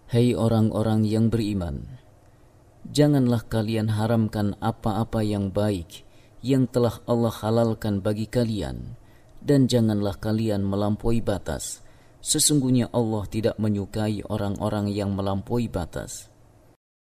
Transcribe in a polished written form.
Hai orang-orang yang beriman, janganlah kalian haramkan apa-apa yang baik yang telah Allah halalkan bagi kalian, dan janganlah kalian melampaui batas. Sesungguhnya Allah tidak menyukai orang-orang yang melampaui batas.